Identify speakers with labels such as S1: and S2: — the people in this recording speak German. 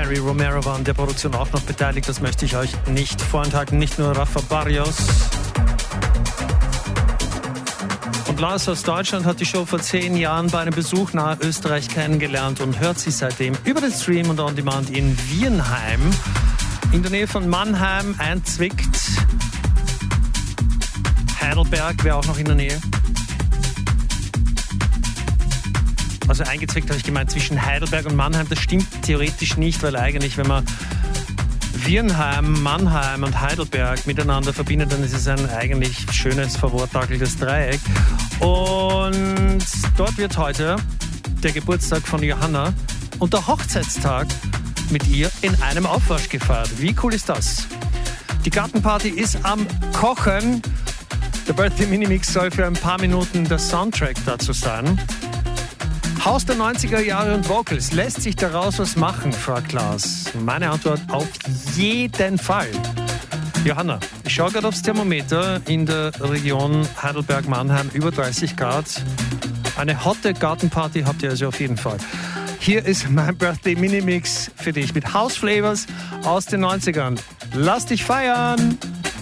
S1: Harry Romero war an der Produktion auch noch beteiligt. Das möchte ich euch nicht vorenthalten. Nicht nur Rafa Barrios. Und Lars aus Deutschland hat die Show vor 10 Jahren bei einem Besuch nach Österreich kennengelernt und hört sie seitdem über den Stream und on Demand in Viernheim. In der Nähe von Mannheim, Einzwickt. Heidelberg wäre auch noch in der Nähe. Also eingezwickt habe ich gemeint zwischen Heidelberg und Mannheim. Das stimmt theoretisch nicht, weil eigentlich, wenn man Viernheim, Mannheim und Heidelberg miteinander verbindet, dann ist es ein eigentlich schönes, verwortakeltes Dreieck. Und dort wird heute der Geburtstag von Johanna und der Hochzeitstag mit ihr in einem Aufwasch gefeiert. Wie cool ist das? Die Gartenparty ist am Kochen. Der Birthday Minimix soll für ein paar Minuten der Soundtrack dazu sein. Haus der 90er Jahre und Vocals. Lässt sich daraus was machen, fragt Lars. Meine Antwort: auf jeden Fall. Johanna, ich schaue gerade aufs Thermometer in der Region Heidelberg-Mannheim, über 30 Grad. Eine hotte Gartenparty habt ihr also auf jeden Fall. Hier ist mein Birthday Minimix für dich mit House Flavors aus den 90ern. Lass dich feiern!